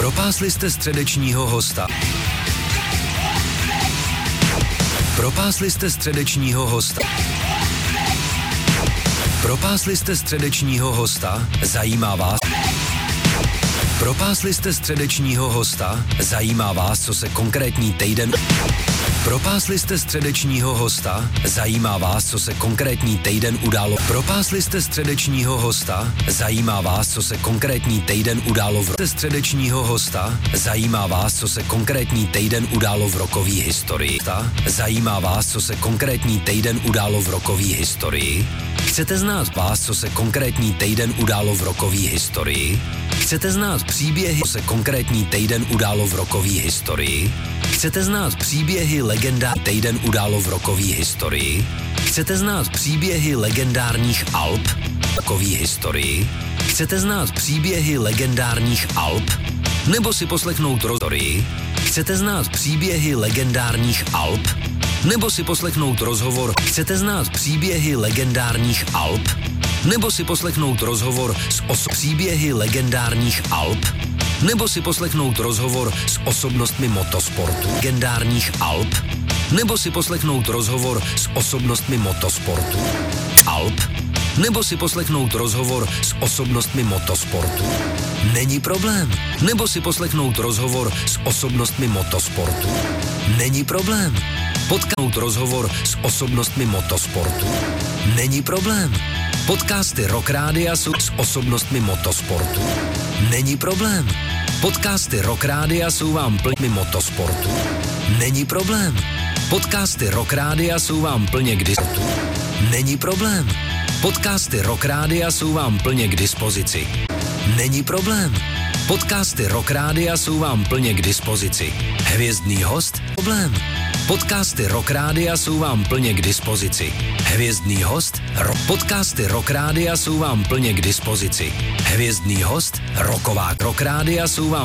Propásli jste středečního hosta. Propásli jste středečního hosta. Propásli jste středečního hosta, zajímá vás. Propásli jste středečního hosta, zajímá vás, co se konkrétní týden... Propásli jste středečního hosta, zajímá vás, co se konkrétní týden událo. Propásli jste středečního hosta, zajímá vás, co se konkrétní týden událo v středečního hosta, zajímá vás, co se konkrétní týden událo v rokové historii. Zajímá vás, co se konkrétní týden událo v rokové historii. Chcete znát vás, co se konkrétní týden událo v rokové historii? Chcete znát příběhy, co se konkrétní týden událo v rokové historii? Chcete znát příběhy legendárních týden událo v rokové historii? Chcete znát příběhy legendárních Alp v rokové historii? Chcete znát příběhy legendárních Alp? Nebo si poslechnout historii? Chcete znát příběhy legendárních Alp? Nebo si poslechnout rozhovor? Chcete znát příběhy legendárních Alp? Nebo si poslechnout rozhovor s příběhy legendárních Alp? Nebo si poslechnout rozhovor s osobnostmi motosportu legendárních Alp? Nebo si poslechnout rozhovor s osobnostmi motosportu Alp? Nebo si poslechnout rozhovor s osobnostmi motosportu? Není problém. Nebo si poslechnout rozhovor s osobnostmi motosportu? Není problém. Potknout rozhovor s osobnostmi motosportu? Není problém. Podcasty Rock Rádia jsou s osobnostmi motosportu? Není problém. Podcasty Rock Rádia jsou vám plně motosportu? Není problém. Podcasty Rock Rádia jsou vám plně k dispozici? Není problém. Podcasty Rock Rádia jsou vám plně k dispozici? Není problém. Podcasty Rock Rádia jsou vám plně k dispozici. Hvězdný host? Problém. Podcasty Rock Rádia jsou vám plně k dispozici. Hvězdný host? Podcasty Rock Rádia jsou vám plně k dispozici. Hvězdný host? Roková Rock Rádia jsou vám